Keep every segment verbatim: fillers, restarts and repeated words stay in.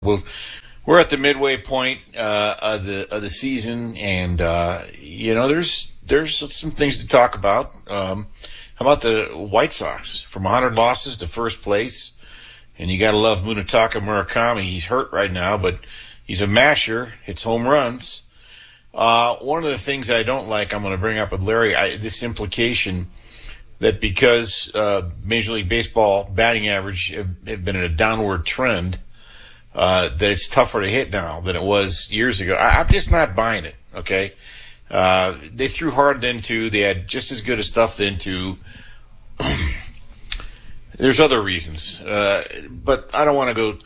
Well, we're at the midway point uh, of the of the season, and uh, you know, there's there's some things to talk about. Um, how about the White Sox from one hundred losses to first place? And you got to love Munetaka Murakami. He's hurt right now, but he's a masher. Hits home runs. Uh, one of the things I don't like, I'm going to bring up with Larry, I, this implication that because uh, Major League Baseball batting average have, have been in a downward trend, uh, that it's tougher to hit now than it was years ago. I, I'm just not buying it, okay? Uh, they threw hard then, too. They had just as good a stuff then, too. There's other reasons, uh, but I don't want to go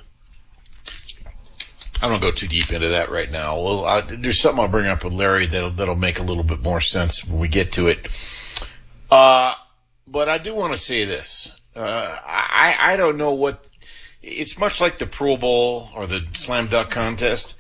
I don't go too deep into that right now. Well, I, there's something I'll bring up with Larry that'll, that'll make a little bit more sense when we get to it. Uh, but I do want to say this. Uh, I, I don't know what... It's much like the Pro Bowl or the Slam Dunk Contest.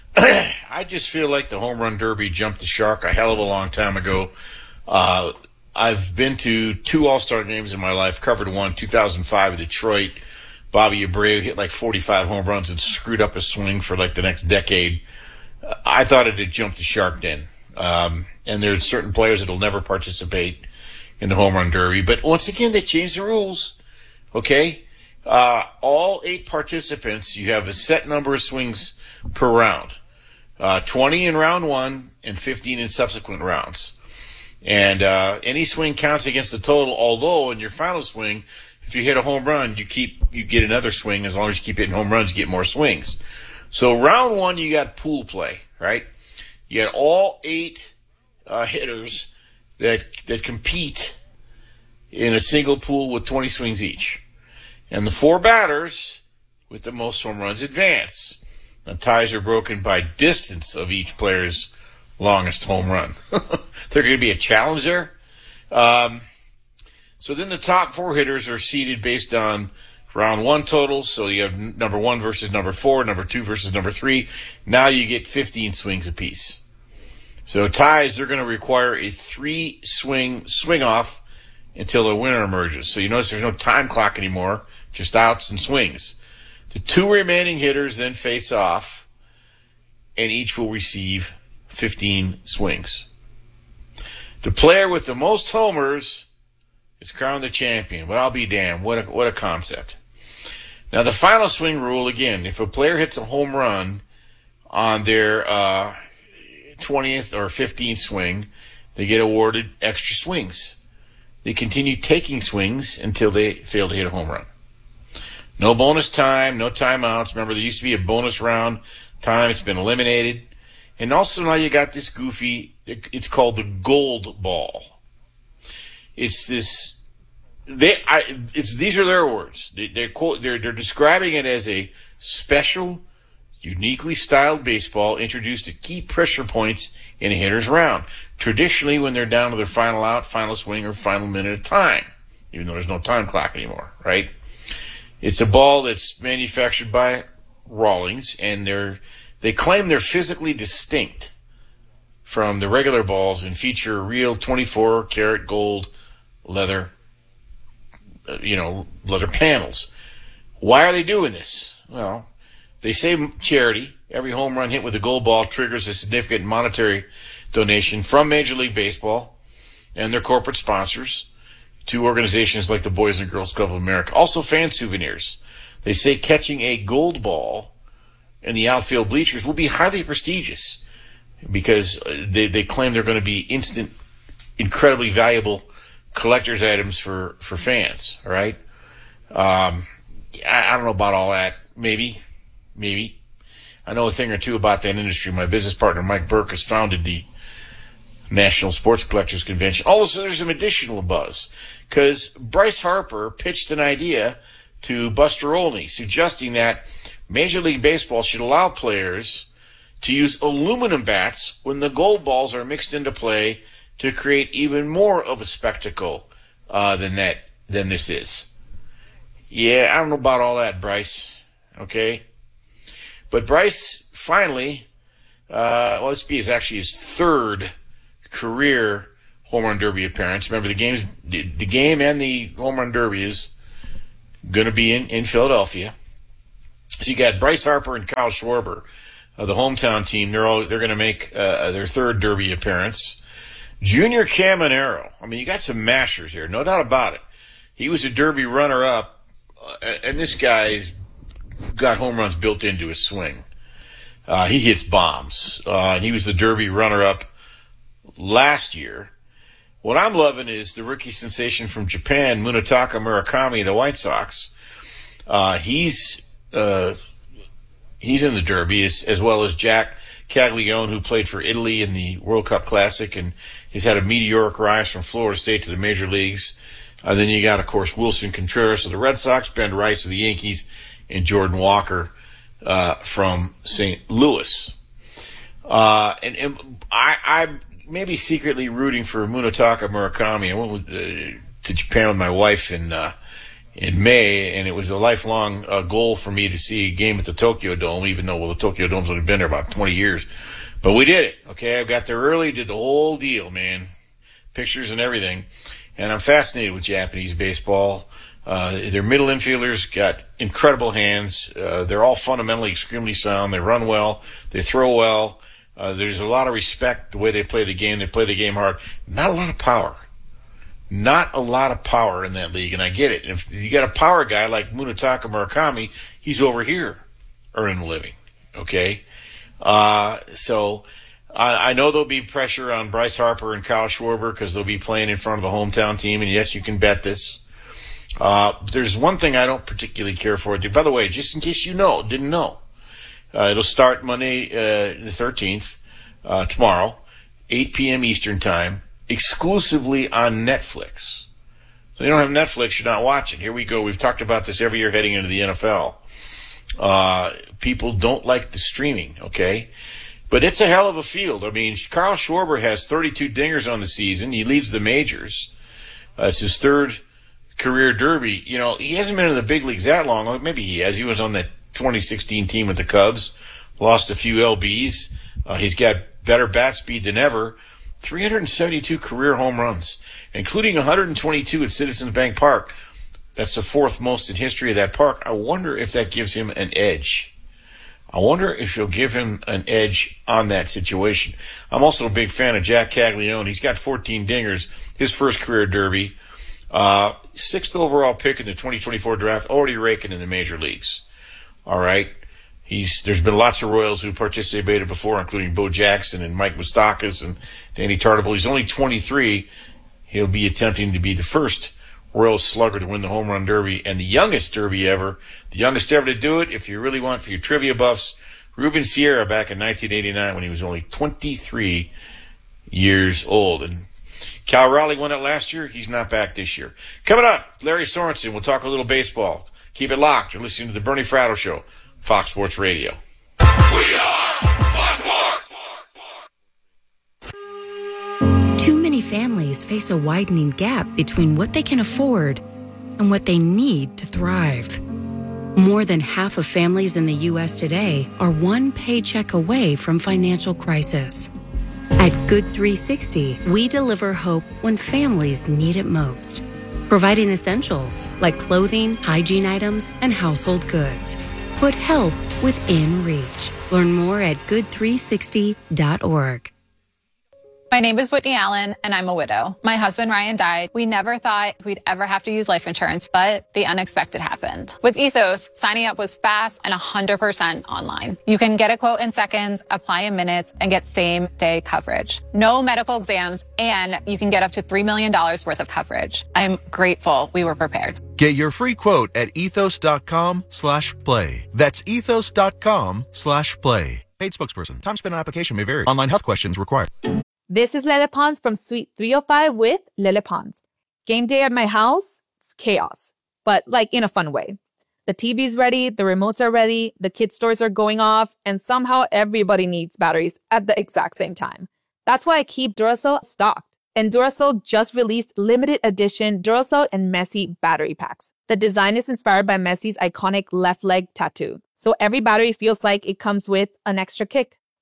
I just feel like the Home Run Derby jumped the shark a hell of a long time ago. Uh, I've been to two All-Star games in my life, covered one, two thousand five in Detroit. Bobby Abreu hit like forty-five home runs and screwed up his swing for like the next decade. I thought it had jumped the shark then. Um, and there's certain players that will never participate in the Home Run Derby. But once again, they changed the rules. Okay? Uh, all eight participants, you have a set number of swings per round. Uh, twenty in round one and fifteen in subsequent rounds. And uh, any swing counts against the total, although in your final swing, if you hit a home run, you keep you get another swing. As long as you keep hitting home runs, you get more swings. So round one, you got pool play, right? You got all eight uh, hitters that that compete in a single pool with twenty swings each. And the four batters with the most home runs advance. Now, ties are broken by distance of each player's longest home run. There's going to be a challenge there. Um, so then the top four hitters are seeded based on round one totals. So you have number one versus number four, number two versus number three. Now you get fifteen swings apiece. So ties, they're going to require a three-swing swing-off until a winner emerges. So you notice there's no time clock anymore, just outs and swings. The two remaining hitters then face off, and each will receive fifteen swings. The player with the most homers is crowned the champion. But I'll be damned. What a, what a concept. Now, the final swing rule, again, if a player hits a home run on their uh, twentieth or fifteenth swing, they get awarded extra swings. They continue taking swings until they fail to hit a home run. No bonus time, no timeouts. Remember, there used to be a bonus round time. It's been eliminated. And also now you got this goofy, it's called the gold ball. It's this, they, I, it's, these are their words. They, they're, quote, they're, they're describing it as a special, uniquely styled baseball introduced to key pressure points in a hitter's round. Traditionally, when they're down to their final out, final swing, or final minute of time, even though there's no time clock anymore, right? It's a ball that's manufactured by Rawlings, and they're, they claim they're physically distinct from the regular balls and feature real twenty-four karat gold leather, uh, you know, leather panels. Why are they doing this? Well, they say charity. Every home run hit with a gold ball triggers a significant monetary donation from Major League Baseball and their corporate sponsors to organizations like the Boys and Girls Club of America. Also fan souvenirs. They say catching a gold ball in the outfield bleachers will be highly prestigious because they, they claim they're going to be instant, incredibly valuable collector's items for, for fans, all right? Um, I, I don't know about all that. Maybe. Maybe. I know a thing or two about that industry. My business partner, Mike Burke, has founded the National Sports Collectors Convention. Also, there's some additional buzz because Bryce Harper pitched an idea to Buster Olney, suggesting that Major League Baseball should allow players to use aluminum bats when the gold balls are mixed into play to create even more of a spectacle uh, than that than this is. Yeah, I don't know about all that, Bryce. Okay, but Bryce finally, uh, well, this be his actually his third career home run derby appearance. Remember, the games, the, the game and the home run derby is going to be in, in Philadelphia. So you got Bryce Harper and Kyle Schwarber, uh, the hometown team. They're all, they're going to make uh, their third Derby appearance. Junior Caminero. I mean, you got some mashers here, no doubt about it. He was a Derby runner-up, uh, and this guy's got home runs built into his swing. Uh, he hits bombs. Uh, and he was the Derby runner-up last year. What I'm loving is the rookie sensation from Japan, Munetaka Murakami, the White Sox. Uh, he's uh, he's in the Derby, as, as well as Jack Caglione, who played for Italy in the World Cup Classic, and he's had a meteoric rise from Florida State to the major leagues. Uh, then you got, of course, Wilson Contreras of the Red Sox, Ben Rice of the Yankees, and Jordan Walker uh, from Saint Louis. Uh, and, and I, I'm maybe secretly rooting for Munetaka Murakami. I went with, uh, to Japan with my wife in uh, in May, and it was a lifelong uh, goal for me to see a game at the Tokyo Dome, even though well, the Tokyo Dome's only been there about twenty years. But we did it, okay? I got there early, did the whole deal, man. Pictures and everything. And I'm fascinated with Japanese baseball. Uh, their middle infielders got incredible hands. Uh, they're all fundamentally extremely sound. They run well. They throw well. Uh, there's a lot of respect the way they play the game. They play the game hard. Not a lot of power. Not a lot of power in that league, and I get it. If you got a power guy like Munetaka Murakami, he's over here earning a living, okay? Uh, so I, I know there'll be pressure on Bryce Harper and Kyle Schwarber because they'll be playing in front of a hometown team, and yes, you can bet this. Uh, there's one thing I don't particularly care for. By the way, just in case you know, didn't know, uh, it'll start Monday uh, the thirteenth, uh, tomorrow, eight p.m. Eastern Time, exclusively on Netflix. So you don't have Netflix, you're not watching. Here we go. We've talked about this every year heading into the N F L. Uh, people don't like the streaming, okay? But it's a hell of a field. I mean, Kyle Schwarber has thirty-two dingers on the season. He leads the majors. Uh, it's his third career Derby. You know, he hasn't been in the big leagues that long. Maybe he has. He was on the twenty sixteen team with the Cubs. Lost a few L Bs. Uh, he's got better bat speed than ever. three hundred seventy-two career home runs, including one hundred twenty-two at Citizens Bank Park. That's the fourth most in history of that park. I wonder if that gives him an edge. I wonder if he'll give him an edge on that situation. I'm also a big fan of Jack Caglione. He's got fourteen dingers, his first career Derby. Uh, sixth overall pick in the twenty twenty-four draft, already raking in the major leagues. All right. He's, there's been lots of Royals who participated before, including Bo Jackson and Mike Moustakas and Danny Tartabull. He's only twenty-three. He'll be attempting to be the first Royals slugger to win the home run derby and the youngest derby ever. The youngest ever to do it, if you really want for your trivia buffs, Ruben Sierra back in nineteen eighty-nine when he was only twenty-three years old. And Cal Raleigh won it last year. He's not back this year. Coming up, Larry Sorensen. We'll talk a little baseball. Keep it locked. You're listening to the Bernie Fratto Show, Fox Sports Radio. We are Fox Sports. Too many families face a widening gap between what they can afford and what they need to thrive. More than half of families in the U S today are one paycheck away from financial crisis. At Good three sixty, we deliver hope when families need it most, providing essentials like clothing, hygiene items, and household goods. Put help within reach. Learn more at good three sixty dot org. My name is Whitney Allen, and I'm a widow. My husband, Ryan, died. We never thought we'd ever have to use life insurance, but the unexpected happened. With Ethos, signing up was fast and one hundred percent online. You can get a quote in seconds, apply in minutes, and get same-day coverage. No medical exams, and you can get up to three million dollars worth of coverage. I'm grateful we were prepared. Get your free quote at ethos.com slash play. That's ethos.com slash play. Paid spokesperson. Time spent on application may vary. Online health questions required. This is Lele Pons from Suite three oh five with Lele Pons. Game day at my house, it's chaos, but like in a fun way. The T V's ready, the remotes are ready, the kids' toys are going off, and somehow everybody needs batteries at the exact same time. That's why I keep Duracell stocked. And Duracell just released limited edition Duracell and Messi battery packs. The design is inspired by Messi's iconic left leg tattoo, so every battery feels like it comes with an extra kick.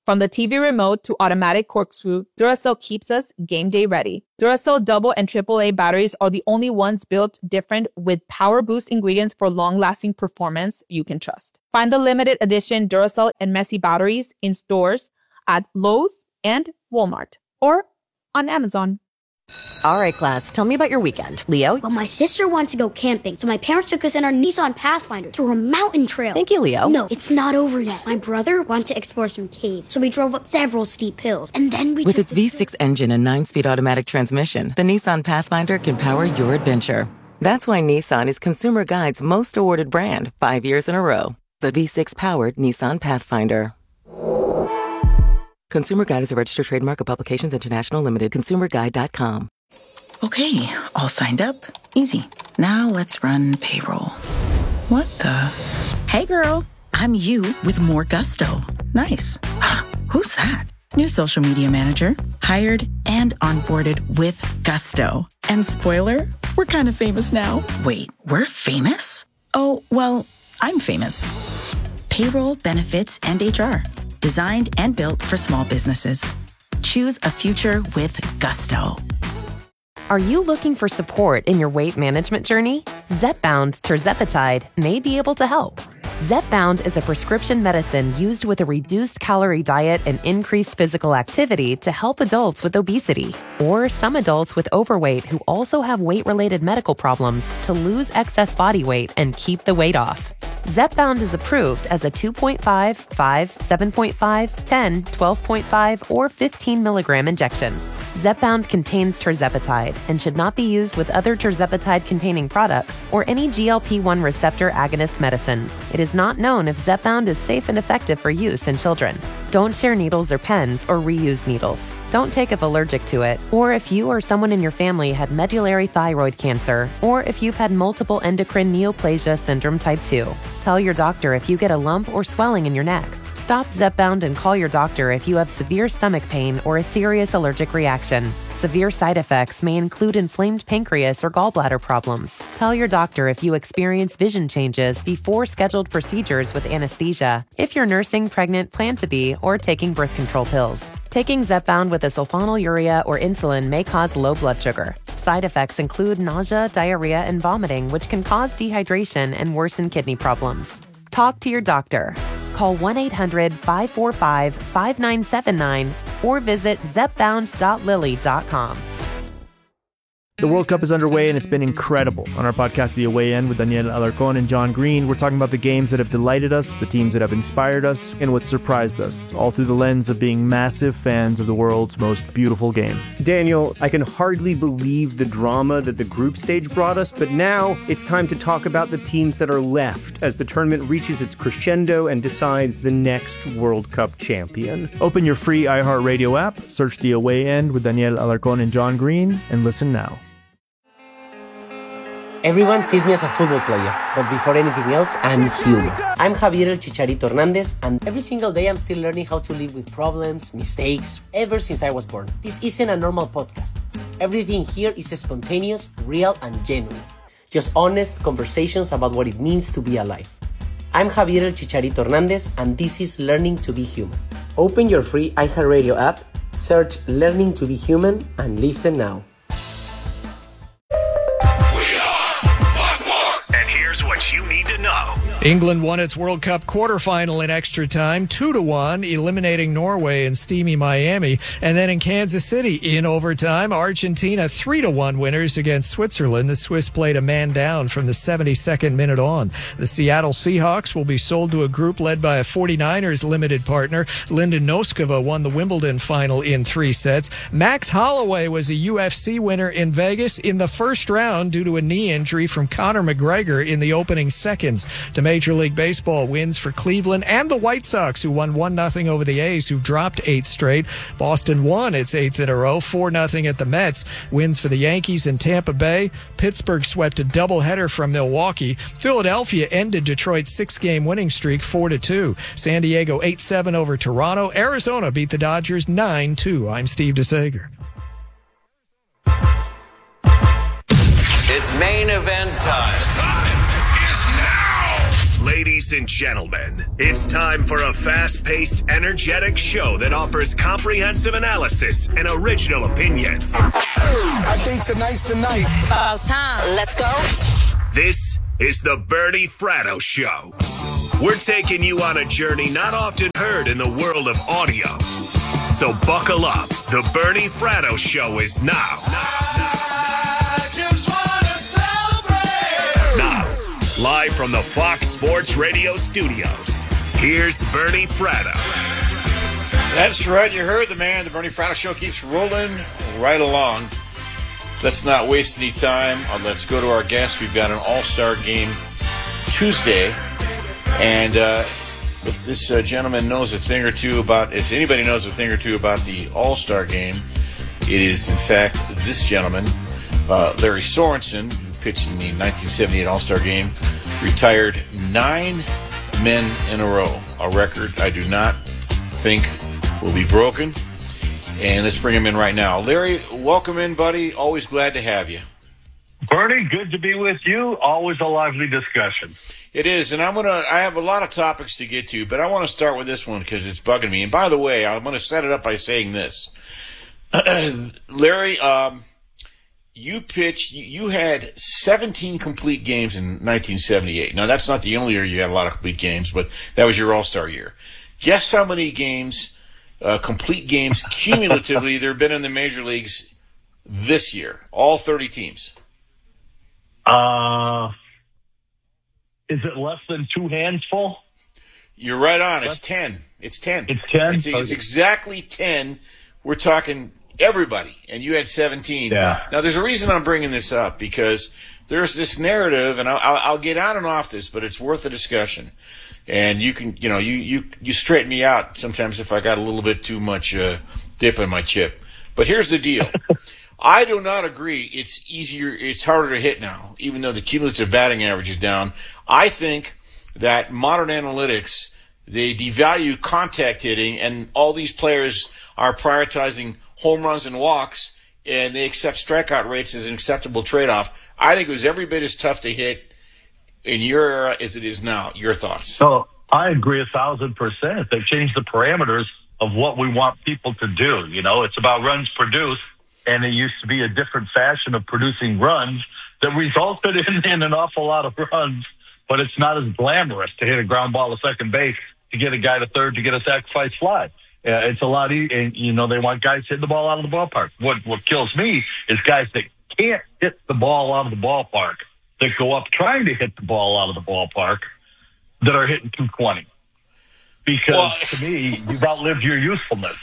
From the T V remote to automatic corkscrew, Duracell keeps us game day ready. Duracell double and triple A batteries are the only ones built different with power boost ingredients for long-lasting performance you can trust. Find the limited edition Duracell and Messi batteries in stores at Lowe's and Walmart or on Amazon. All right, class, tell me about your weekend. Leo? Well, my sister wants to go camping, so my parents took us in our Nissan Pathfinder to a mountain trail. Thank you, Leo. No, it's not over yet. My brother wanted to explore some caves, so we drove up several steep hills, and then we With took its the V six engine and nine-speed automatic transmission, the Nissan Pathfinder can power your adventure. That's why Nissan is Consumer Guide's most awarded brand five years in a row. The V six-powered Nissan Pathfinder. Consumer Guide is a registered trademark of Publications International Limited. consumer guide dot com. Okay, all signed up. Easy. Now let's run payroll. What the? Hey girl, I'm you with more gusto. Nice. Who's that? New social media manager. Hired and onboarded with gusto. And spoiler, we're kind of famous now. Wait, we're famous? Oh, well, I'm famous. Payroll, benefits, and H R. Designed and built for small businesses. Choose a future with gusto. Are you looking for support in your weight management journey? Zepbound tirzepatide may be able to help. Zepbound is a prescription medicine used with a reduced calorie diet and increased physical activity to help adults with obesity, or some adults with overweight who also have weight-related medical problems to lose excess body weight and keep the weight off. Zepbound is approved as a two point five, five, seven point five, ten, twelve point five, or fifteen milligram injection. Zepbound contains tirzepatide and should not be used with other tirzepatide-containing products or any G L P one receptor agonist medicines. It is not known if Zepbound is safe and effective for use in children. Don't share needles or pens or reuse needles. Don't take if allergic to it, or if you or someone in your family had medullary thyroid cancer, or if you've had multiple endocrine neoplasia syndrome type two. Tell your doctor if you get a lump or swelling in your neck. Stop Zepbound and call your doctor if you have severe stomach pain or a serious allergic reaction. Severe side effects may include inflamed pancreas or gallbladder problems. Tell your doctor if you experience vision changes before scheduled procedures with anesthesia, if you're nursing, pregnant, plan to be, or taking birth control pills. Taking Zepbound with a sulfonylurea or insulin may cause low blood sugar. Side effects include nausea, diarrhea, and vomiting, which can cause dehydration and worsen kidney problems. Talk to your doctor. Call one eight hundred, five four five, five nine seven nine or visit zepbound dot lilly dot com. The World Cup is underway, and it's been incredible. On our podcast, The Away End, with Daniel Alarcón and John Green, we're talking about the games that have delighted us, the teams that have inspired us, and what surprised us, all through the lens of being massive fans of the world's most beautiful game. Daniel, I can hardly believe the drama that the group stage brought us, but now it's time to talk about the teams that are left as the tournament reaches its crescendo and decides the next World Cup champion. Open your free iHeartRadio app, search The Away End with Daniel Alarcón and John Green, and listen now. Everyone sees me as a football player, but before anything else, I'm human. I'm Javier El Chicharito Hernandez, and every single day I'm still learning how to live with problems, mistakes, ever since I was born. This isn't a normal podcast. Everything here is spontaneous, real, and genuine. Just honest conversations about what it means to be alive. I'm Javier El Chicharito Hernandez, and this is Learning to Be Human. Open your free iHeartRadio app, search Learning to Be Human, and listen now. What you need to know. England won its World Cup quarterfinal in extra time, two to one, eliminating Norway in steamy Miami. And then in Kansas City, in overtime, Argentina three to one winners against Switzerland. The Swiss played a man down from the seventy-second minute on. The Seattle Seahawks will be sold to a group led by a forty-niners limited partner. Linda Noskova won the Wimbledon final in three sets. Max Holloway was a U F C winner in Vegas in the first round due to a knee injury from Conor McGregor in the opening seconds. To Major League Baseball, wins for Cleveland and the White Sox, who won one nothing over the A's, who dropped eight straight. Boston won its eighth in a row, four nothing at the Mets. Wins for the Yankees and Tampa Bay. Pittsburgh swept a doubleheader from Milwaukee. Philadelphia ended Detroit's six-game winning streak four to two. San Diego eight seven over Toronto. Arizona beat the Dodgers nine two. I'm Steve DeSager. It's main event time. Time is now. Ladies and gentlemen, it's time for a fast-paced, energetic show that offers comprehensive analysis and original opinions. I think tonight's the night. About time. Let's go. This is the Bernie Fratto Show. We're taking you on a journey not often heard in the world of audio. So buckle up. The Bernie Fratto Show is now. I just wanna celebrate. Now, live from the Fox Sports Radio studios, here's Bernie Fratto. That's right. You heard the man. The Bernie Fratto Show keeps rolling right along. Let's not waste any time. Uh, let's go to our guest. We've got an all-star game Tuesday. And uh, if this uh, gentleman knows a thing or two about, if anybody knows a thing or two about the all-star game, it is, in fact, this gentleman, uh, Larry Sorensen, who pitched in the nineteen seventy-eight all-star game, retired nine men in a row, a record I do not think will be broken. And let's bring him in right now. Larry, welcome in, buddy. Always glad to have you. Bernie, good to be with you. Always a lively discussion. It is, and I'm gonna. I have a lot of topics to get to, but I want to start with this one because it's bugging me. And by the way, I'm going to set it up by saying this, Larry. Um, you pitched. You had seventeen complete games in nineteen seventy-eight. Now that's not the only year you had a lot of complete games, but that was your All-Star year. Guess how many games, uh, complete games, cumulatively there have been in the major leagues this year? All thirty teams. Uh. Is it less than two hands full? You're right on. It's ten. It's ten. It's ten? It's, it's exactly ten. We're talking everybody, and you had seventeen. Yeah. Now, there's a reason I'm bringing this up, because there's this narrative, and I'll, I'll get on and off this, but it's worth a discussion. And you can, you know, you, you, you straighten me out sometimes if I got a little bit too much uh, dip in my chip. But here's the deal. I do not agree. It's easier. It's harder to hit now, even though the cumulative batting average is down. I think that modern analytics, they devalue contact hitting, and all these players are prioritizing home runs and walks, and they accept strikeout rates as an acceptable trade-off. I think it was every bit as tough to hit in your era as it is now. Your thoughts? So I agree a thousand percent. They've changed the parameters of what we want people to do. You know, it's about runs produced. And it used to be a different fashion of producing runs that resulted in, in an awful lot of runs, but it's not as glamorous to hit a ground ball to second base, to get a guy to third, to get a sacrifice fly. Uh, it's a lot easier. And, you know, they want guys hitting the ball out of the ballpark. What, what kills me is guys that can't hit the ball out of the ballpark, that go up trying to hit the ball out of the ballpark, that are hitting two twenty. Because well, to me, you've outlived your usefulness.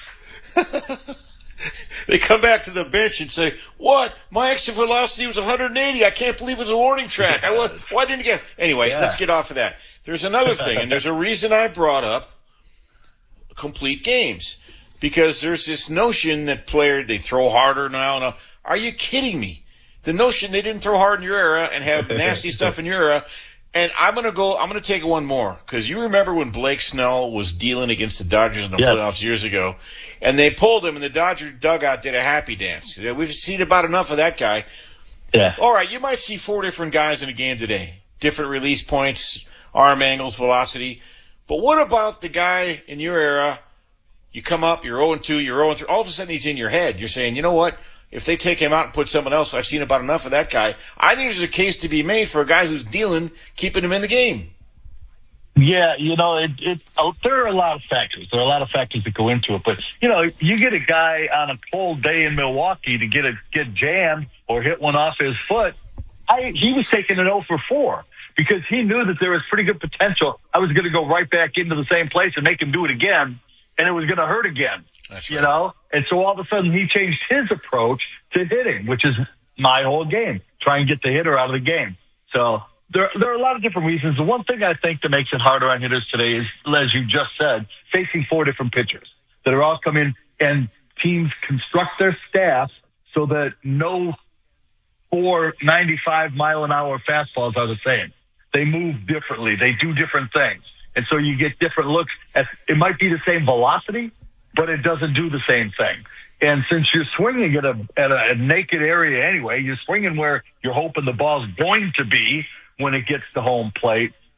They come back to the bench and say, what? My exit velocity was one hundred eighty. I can't believe it was a warning track. I, why didn't you get... Anyway, yeah. Let's get off of that. There's another thing, and there's a reason I brought up complete games. Because there's this notion that players, they throw harder now. now. Are you kidding me? The notion they didn't throw hard in your era and have nasty stuff in your era. And I'm going to go, I'm going to take one more, because you remember when Blake Snell was dealing against the Dodgers in the yes. playoffs years ago, and they pulled him, and the Dodger dugout did a happy dance. We've seen about enough of that guy. Yeah. All right, you might see four different guys in a game today, different release points, arm angles, velocity. But what about the guy in your era? You come up, you're oh and two, you're oh and three. All of a sudden, he's in your head. You're saying, you know what? If they take him out and put someone else, I've seen about enough of that guy. I think there's a case to be made for a guy who's dealing, keeping him in the game. Yeah, you know, it, it, oh, there are a lot of factors. There are a lot of factors that go into it. But, you know, you get a guy on a cold day in Milwaukee to get a get jammed or hit one off his foot. I, he was taking an oh for four because he knew that there was pretty good potential. I was going to go right back into the same place and make him do it again, and it was going to hurt again. That's right. You know? And so all of a sudden he changed his approach to hitting, which is my whole game. Try and get the hitter out of the game. So there, there are a lot of different reasons. The one thing I think that makes it harder on hitters today is, as you just said, facing four different pitchers that are all coming, and teams construct their staff so that no four ninety-five mile an hour fastballs are the same. They move differently. They do different things. And so you get different looks. At, it might be the same velocity, but it doesn't do the same thing. And since you're swinging at a, at a naked area anyway, you're swinging where you're hoping the ball's going to be when it gets to home plate.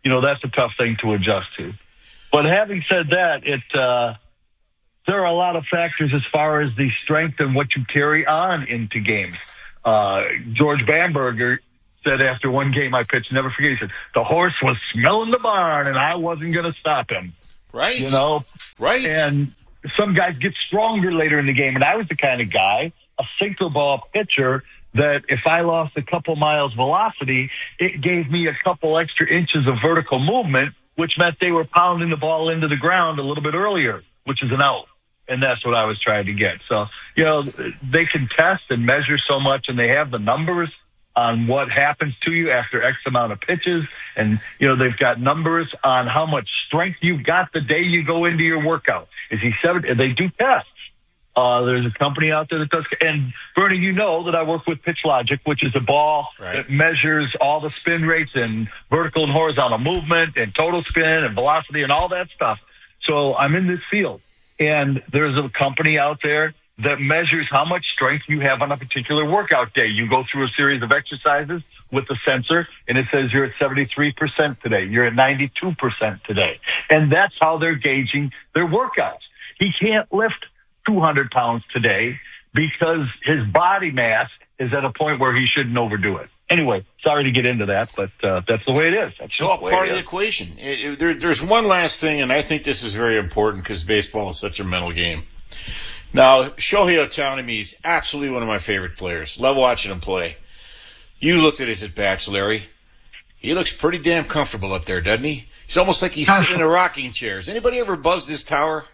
you know, that's a tough thing to adjust to. But having said that, it uh, there are a lot of factors as far as the strength and what you carry on into games. Uh, George Bamberger said after one game I pitched, never forget, he said, the horse was smelling the barn and I wasn't going to stop him. Right. You know? Right. And some guys get stronger later in the game. And I was the kind of guy, a sinker ball pitcher, that if I lost a couple miles velocity, it gave me a couple extra inches of vertical movement, which meant they were pounding the ball into the ground a little bit earlier, which is an out. And that's what I was trying to get. So, you know, they can test and measure so much, and they have the numbers on what happens to you after X amount of pitches. And, you know, they've got numbers on how much strength you've got the day you go into your workout. Is he seven? They do tests. Uh, there's a company out there that does. And Bernie, you know that I work with Pitch Logic, which is a ball right. that measures all the spin rates and vertical and horizontal movement and total spin and velocity and all that stuff. So I'm in this field. And there's a company out there that measures how much strength you have on a particular workout day. You go through a series of exercises with the sensor, and it says you're at seventy-three percent today. You're at ninety-two percent today. And that's how they're gauging their workouts. He can't lift two hundred pounds today because his body mass is at a point where he shouldn't overdo it. Anyway, sorry to get into that, but uh, that's the way it is. That's it's all part of the equation. It, it, there, there's one last thing, and I think this is very important because baseball is such a mental game. Now, Shohei Ohtani is absolutely one of my favorite players. Love watching him play. You looked at his at-bats, Larry. He looks pretty damn comfortable up there, doesn't he? He's almost like he's sitting in a rocking chair. Has anybody ever buzzed his tower?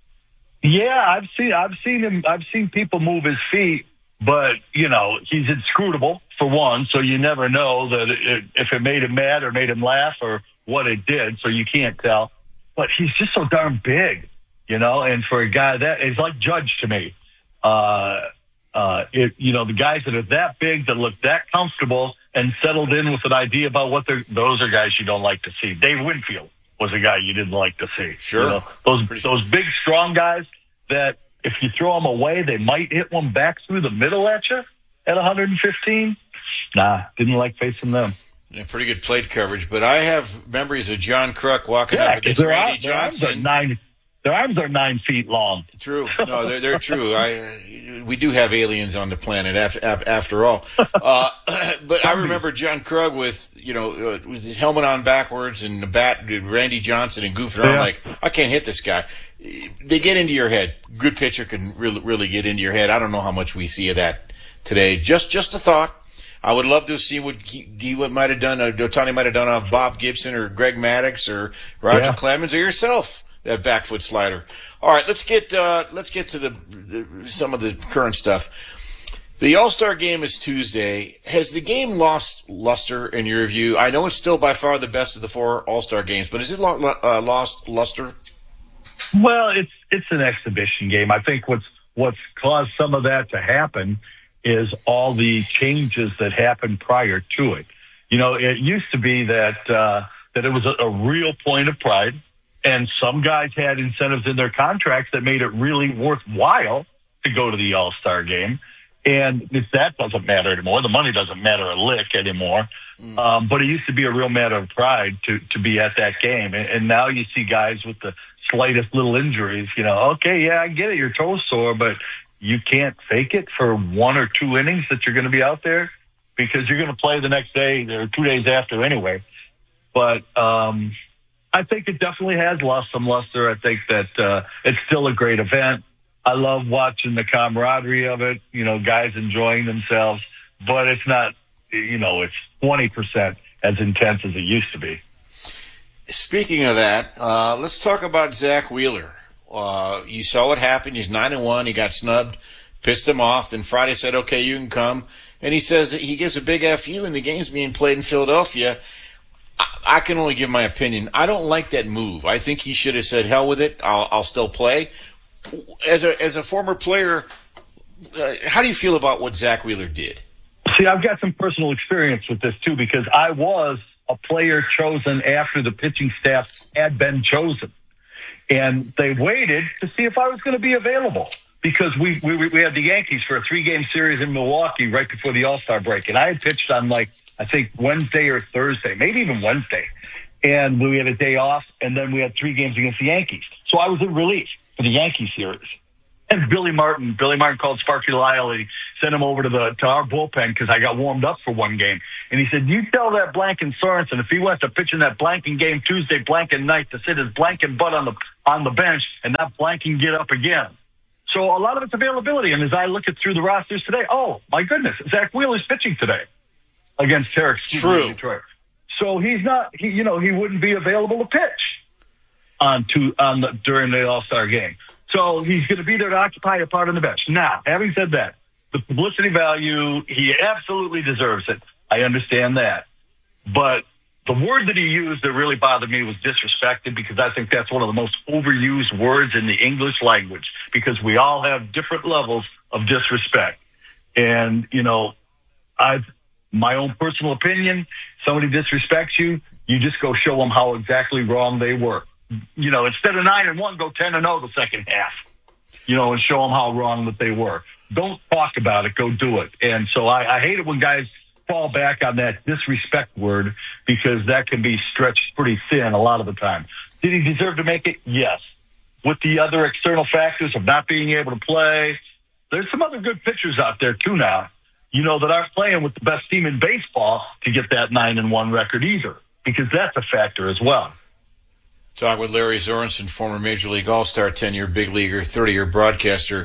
Yeah, I've seen I've seen him. I've seen people move his feet, but you know he's inscrutable for one, so you never know that it, if it made him mad or made him laugh or what it did, so you can't tell. But he's just so darn big, you know. And for a guy that is like Judge to me, uh, uh, it, you know, the guys that are that big that look that comfortable and settled in with an idea about what they're, those are guys you don't like to see. Dave Winfield was a guy you didn't like to see. Sure. You know, those those big, strong guys that if you throw them away, they might hit one back through the middle at you at one hundred fifteen. Nah, didn't like facing them. Yeah, pretty good plate coverage, but I have memories of John Kruk walking yeah, up against Randy out, Johnson. Their arms, nine, their arms are nine feet long. True. No, they're, they're true. I we do have aliens on the planet after after all. Uh, but I remember John Krug with you know uh, with his helmet on backwards and the bat, Randy Johnson and goofing around yeah. like I can't hit this guy. They get into your head. Good pitcher can really really get into your head. I don't know how much we see of that today. Just just a thought. I would love to see what he what might have done. Uh, Ohtani might have done off Bob Gibson or Greg Maddux or Roger yeah. Clemens or yourself. That back foot slider. All right, let's get uh, let's get to the, the some of the current stuff. The All-Star Game is Tuesday. Has the game lost luster in your view? I know it's still by far the best of the four All-Star games, but has it lo- uh, lost luster? Well, it's it's an exhibition game. I think what's what's caused some of that to happen is all the changes that happened prior to it. You know, it used to be that uh, that it was a, a real point of pride. And some guys had incentives in their contracts that made it really worthwhile to go to the All-Star game. And if that doesn't matter anymore, the money doesn't matter a lick anymore. Mm. Um, but it used to be a real matter of pride to, to be at that game. And, and now you see guys with the slightest little injuries, you know, okay, yeah, I get it, your toe's sore, but you can't fake it for one or two innings that you're going to be out there because you're going to play the next day or two days after anyway. But, um, I think it definitely has lost some luster. I think that uh, it's still a great event. I love watching the camaraderie of it, you know, guys enjoying themselves, but it's not, you know, it's twenty percent as intense as it used to be. Speaking of that, uh, let's talk about Zach Wheeler. Uh, you saw what happened. He's nine and one. He got snubbed, pissed him off. Then Friday said, okay, you can come. And he says he gives a big F you and the game's being played in Philadelphia. I can only give my opinion. I don't like that move. I think he should have said, hell with it. I'll, I'll still play. As a as a former player, uh, how do you feel about what Zach Wheeler did? See, I've got some personal experience with this, too, because I was a player chosen after the pitching staff had been chosen. And they waited to see if I was going to be available because we, we, we had the Yankees for a three-game series in Milwaukee right before the All-Star break. And I had pitched on, like, I think Wednesday or Thursday, maybe even Wednesday. and we had a day off, and then we had three games against the Yankees. So I was in relief for the Yankee series. And Billy Martin, Billy Martin called Sparky Lyle. He sent him over to the to our bullpen because I got warmed up for one game. And he said, you tell that Blanken Sorensen if he wants to pitch in that Blanken game Tuesday, Blanken night, to sit his Blanken butt on the on the bench and not Blanken get up again. So a lot of it's availability. And as I look at through the rosters today, oh, my goodness, Zach Wheeler's pitching today against Tarek Stevens in Detroit. So he's not, he, you know, he wouldn't be available to pitch on two, on the, during the All-Star game. So he's going to be there to occupy a part on the bench. Now, having said that, the publicity value, he absolutely deserves it. I understand that. But the word that he used that really bothered me was disrespected, because I think that's one of the most overused words in the English language, because we all have different levels of disrespect. And, you know, I've, my own personal opinion, somebody disrespects you, you just go show them how exactly wrong they were. You know, instead of nine and one, go ten and zero the second half. You know, and show them how wrong that they were. Don't talk about it. Go do it. And so I, I hate it when guys fall back on that disrespect word, because that can be stretched pretty thin a lot of the time. Did he deserve to make it? Yes. With the other external factors of not being able to play, there's some other good pitchers out there too now, you know, that aren't playing with the best team in baseball to get that nine and one record either, because that's a factor as well. Talk with Larry Sorensen, former Major League All-Star, ten-year big leaguer, thirty-year broadcaster.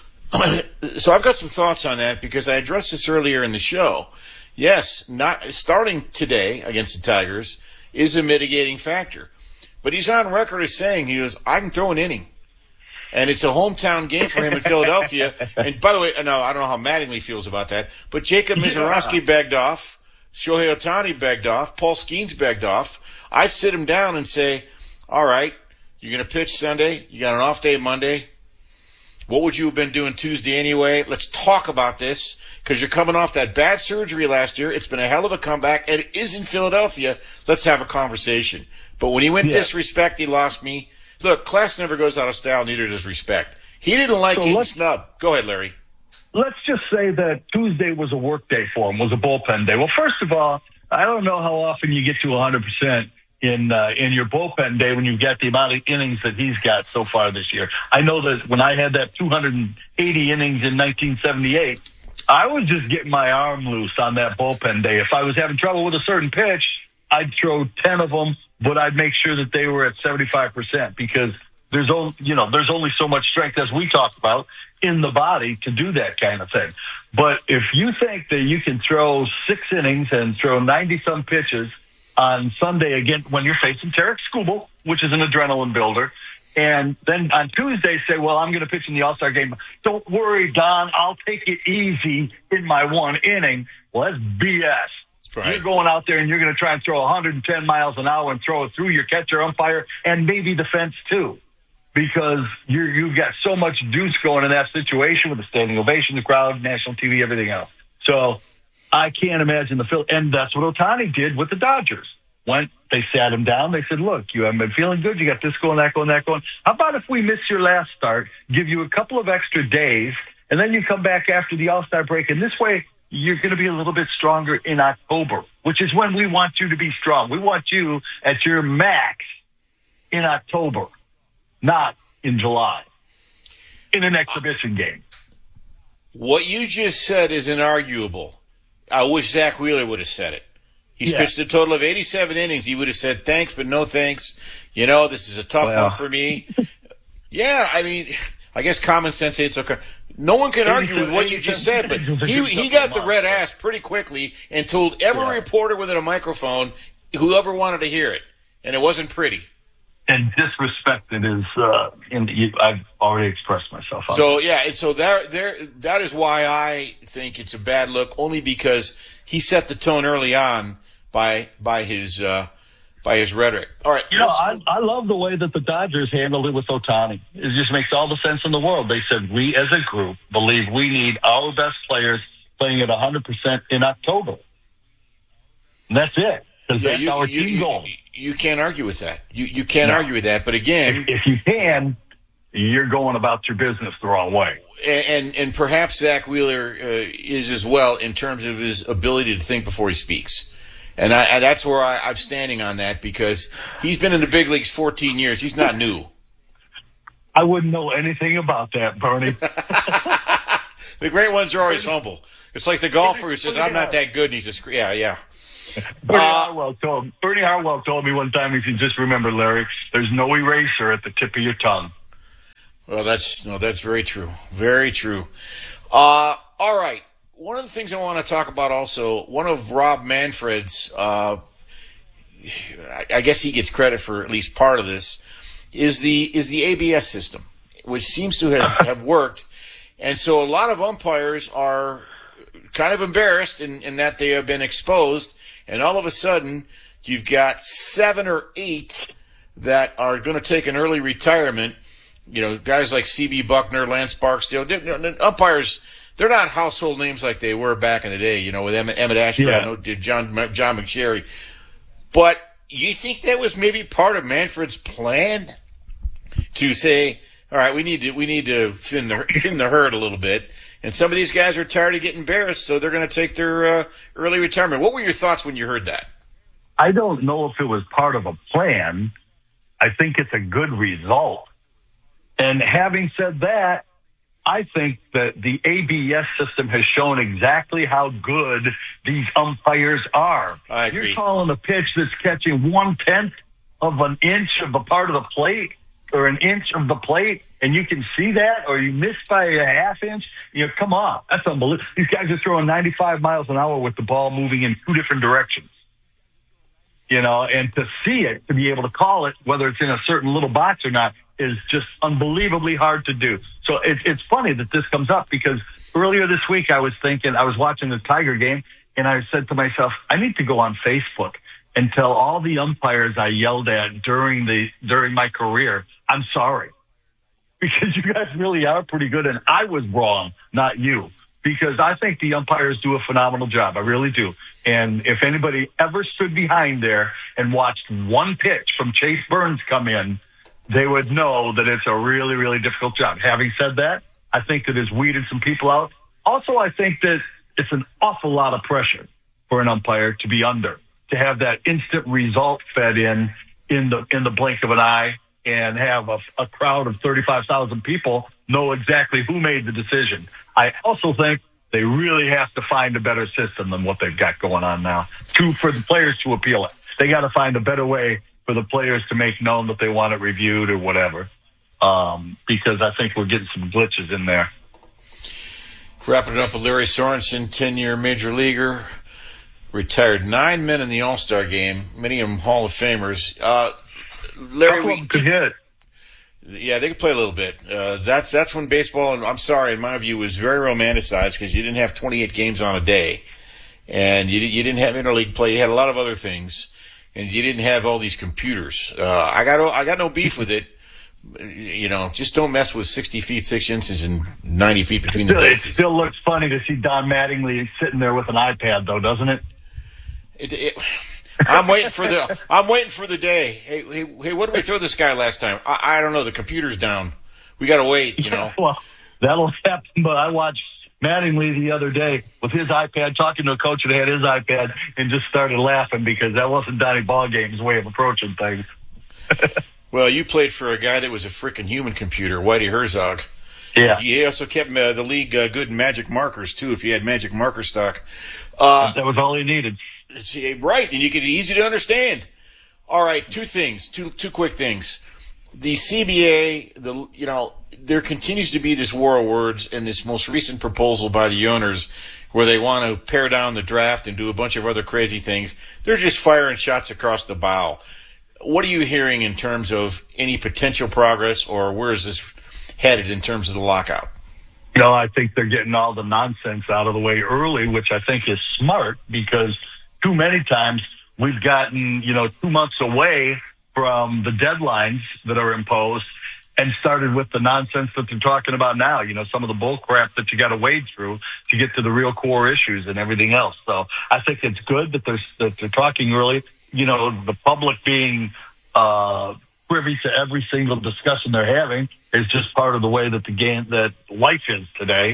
So I've got some thoughts on that, because I addressed this earlier in the show. Yes, not starting today against the Tigers is a mitigating factor. But he's on record as saying, he goes, I can throw an inning. And it's a hometown game for him in Philadelphia. And by the way, no, I don't know how Mattingly feels about that, but Jacob Mizorowski begged off, Shohei Ohtani begged off, Paul Skeens begged off. I'd sit him down and say, all right, you're going to pitch Sunday. You got an off day Monday. What would you have been doing Tuesday anyway? Let's talk about this, because you're coming off that bad surgery last year. It's been a hell of a comeback, and it is in Philadelphia. Let's have a conversation. But when he went yeah. disrespect, he lost me. Look, class never goes out of style, neither does respect. He didn't like so getting snubbed. Go ahead, Larry. Let's just say that Tuesday was a work day for him, was a bullpen day. Well, first of all, I don't know how often you get to one hundred percent in uh, in your bullpen day when you've got the amount of innings that he's got so far this year. I know that when I had that two hundred eighty innings in nineteen seventy-eight, I was just getting my arm loose on that bullpen day. If I was having trouble with a certain pitch, I'd throw ten of them, but I'd make sure that they were at seventy-five percent, because there's only, you know, there's only so much strength, as we talked about, in the body to do that kind of thing. But if you think that you can throw six innings and throw ninety-some pitches on Sunday again when you're facing Tarek Skubal, which is an adrenaline builder, and then on Tuesday say, well, I'm going to pitch in the All-Star game. Don't worry, Don, I'll take it easy in my one inning. Well, that's B S. Right. You're going out there and you're going to try and throw one hundred ten miles an hour and throw it through your catcher, umpire, and maybe the fence too, because you're, you've got so much juice going in that situation with the standing ovation, the crowd, national T V, everything else. So I can't imagine the Phil, and that's what Ohtani did with the Dodgers. Went, they sat him down. They said, look, you haven't been feeling good. You got this going, that going, that going. How about if we miss your last start, give you a couple of extra days, and then you come back after the All-Star break, and this way you're going to be a little bit stronger in October, which is when we want you to be strong. We want you at your max in October, not in July, in an exhibition game. What you just said is inarguable. I wish Zach Wheeler would have said it. He's yeah. pitched a total of eighty-seven innings. He would have said, thanks, but no thanks. You know, this is a tough well. one for me. Yeah, I mean, I guess common sense ain't so okay. No one can argue with what you just said, but he he got the red ass pretty quickly and told every yeah. reporter with a microphone, whoever wanted to hear it, and it wasn't pretty. And disrespected is, uh, in, I've already expressed myself on So, yeah, and so there, there, that is why I think it's a bad look, only because he set the tone early on by by his uh, by his rhetoric. All right. You know, I, I love the way that the Dodgers handled it with Ohtani. It just makes all the sense in the world. They said, we as a group believe we need our best players playing at one hundred percent in October. And that's it. Because yeah, that's you, our you, team you, goal. You can't argue with that. You you can't no. argue with that. But again, if, if you can, you're going about your business the wrong way. And and, and perhaps Zach Wheeler uh, is as well in terms of his ability to think before he speaks. And, I, and that's where I, I'm standing on that because he's been in the big leagues fourteen years. He's not new. I wouldn't know anything about that, Bernie. The great ones are always humble. It's like the golfer who says, I'm not that good, and he's just, yeah, yeah. Bernie, Uh, Harwell told, Bernie Harwell told me one time, if you just remember, Larry, there's no eraser at the tip of your tongue. Well, that's no, that's very true. Very true. Uh, all right. One of the things I want to talk about also, one of Rob Manfred's, uh, I, I guess he gets credit for at least part of this, is the is the A B S system, which seems to have, have worked. And so a lot of umpires are kind of embarrassed in, in that they have been exposed, and all of a sudden you've got seven or eight that are going to take an early retirement. You know, guys like C B Buckner, Lance Barksdale, umpires, they're not household names like they were back in the day, you know, with Emmett, Emmett Ashford, Yeah. you know, John, John McSherry. But you think that was maybe part of Manfred's plan to say, all right, we need to we need to thin the thin the herd a little bit, and some of these guys are tired of getting embarrassed, so they're going to take their uh, early retirement. What were your thoughts when you heard that? I don't know if it was part of a plan. I think it's a good result. And having said that, I think that the A B S system has shown exactly how good these umpires are. I agree. You're calling a pitch that's catching one-tenth of an inch of a part of the plate or an inch of the plate, and you can see that, or you miss by a half inch. You know, come on. That's unbelievable. These guys are throwing ninety-five miles an hour with the ball moving in two different directions. You know, and to see it, to be able to call it, whether it's in a certain little box or not, is just unbelievably hard to do. So it's it's funny that this comes up because earlier this week I was thinking, I was watching the Tiger game, and I said to myself, I need to go on Facebook and tell all the umpires I yelled at during the during my career, I'm sorry. Because you guys really are pretty good, and I was wrong, not you. Because I think the umpires do a phenomenal job. I really do. And if anybody ever stood behind there and watched one pitch from Chase Burns come in, they would know that it's a really, really difficult job. Having said that, I think that it's weeded some people out. Also, I think that it's an awful lot of pressure for an umpire to be under, to have that instant result fed in in the in the blink of an eye and have a, a crowd of thirty-five thousand people know exactly who made the decision. I also think they really have to find a better system than what they've got going on now to for the players to appeal it. They got to find a better way for the players to make known that they want it reviewed or whatever, um, because I think we're getting some glitches in there. Wrapping it up with Larry Sorensen, ten-year major leaguer, retired nine men in the All-Star game, many of them Hall of Famers. Uh, Larry, we could hit. Yeah, they could play a little bit. Uh, that's that's when baseball, and I'm sorry, in my view, was very romanticized because you didn't have twenty-eight games on a day, and you you didn't have interleague play. You had a lot of other things, and you didn't have all these computers. Uh, I got I got no beef with it. You know, just don't mess with sixty feet six inches and ninety feet between the Still, it bases. still looks funny to see Don Mattingly sitting there with an iPad, though, doesn't it? It, it, I'm waiting for the I'm waiting for the day. Hey, hey, hey! What did we throw this guy last time? I, I don't know. The computer's down. We got to wait. You know. Well, that'll happen. But I watched Mattingly the other day with his iPad, talking to a coach that had his iPad, and just started laughing because that wasn't Donnie Ballgame's way of approaching things. Well, you played for a guy that was a freaking human computer, Whitey Herzog. Yeah. He also kept uh, the league uh, good in magic markers too. If you had magic marker stock, uh, that was all he needed. See, right, and you could easy to understand. All right, two things, two two quick things. The C B A, the you know, there continues to be this war of words, and this most recent proposal by the owners, where they want to pare down the draft and do a bunch of other crazy things. They're just firing shots across the bow. What are you hearing in terms of any potential progress, or where is this headed in terms of the lockout? You know, I think they're getting all the nonsense out of the way early, which I think is smart because too many times we've gotten, you know, two months away from the deadlines that are imposed and started with the nonsense that they're talking about now. You know, some of the bull crap that you got to wade through to get to the real core issues and everything else. So I think it's good that they're, that they're talking early. You know, the public being uh, privy to every single discussion they're having is just part of the way that the game, that life is today.